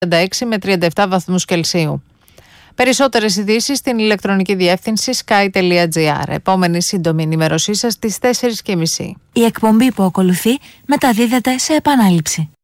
36 με 37 βαθμούς Κελσίου. Περισσότερες ειδήσεις στην ηλεκτρονική διεύθυνση sky.gr. Επόμενη σύντομη ενημέρωσή σας στις 4:30. Η εκπομπή που ακολουθεί μεταδίδεται σε επανάληψη.